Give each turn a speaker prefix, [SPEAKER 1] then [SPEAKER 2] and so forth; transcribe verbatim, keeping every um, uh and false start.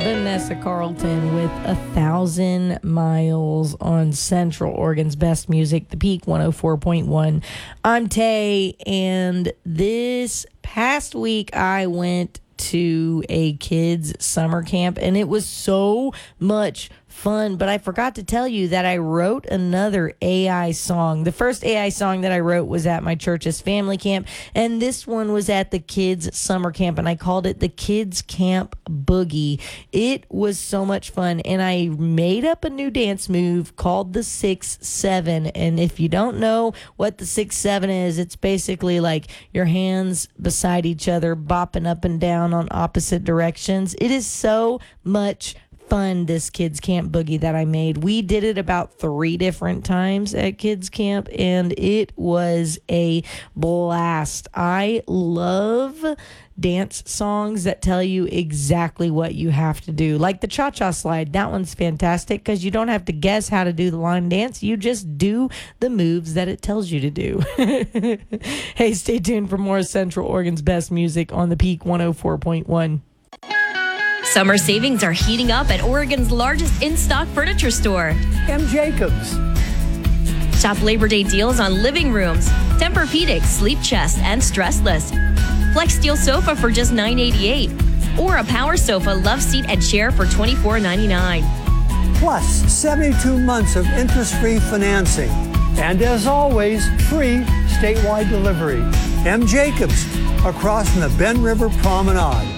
[SPEAKER 1] Vanessa Carlton with A Thousand Miles on Central Oregon's Best Music, The Peak one oh four point one. I'm Tay, and this past week I went to a kids' summer camp, and it was so much fun. But I forgot to tell you that I wrote another A I song. The first A I song that I wrote was at my church's family camp, and this one was at the kids' summer camp, and I called it the Kids Camp Boogie. It was so much fun, and I made up a new dance move called the six seven. And if you don't know what the six seven is, it's basically like your hands beside each other bopping up and down on opposite directions. It is so much fun, this kids camp boogie that I made. We did it about three different times at kids camp, and it was a blast. I love dance songs that tell you exactly what you have to do, like the cha-cha slide. That one's fantastic because you don't have to guess how to do the line dance. You just do the moves that it tells you to do. Hey, stay tuned for more Central Oregon's Best Music on the Peak one oh four point one.
[SPEAKER 2] Summer savings are heating up at Oregon's largest in-stock furniture store,
[SPEAKER 3] M. Jacobs.
[SPEAKER 2] Shop Labor Day deals on living rooms, Tempur-Pedic, Sleep Chest, and Stressless. Flex Steel sofa for just nine eighty-eight, or a Power Sofa love seat and chair for twenty-four ninety-nine.
[SPEAKER 3] Plus seventy-two months of interest-free financing. And as always, free statewide delivery. M. Jacobs, across from the Bend River Promenade.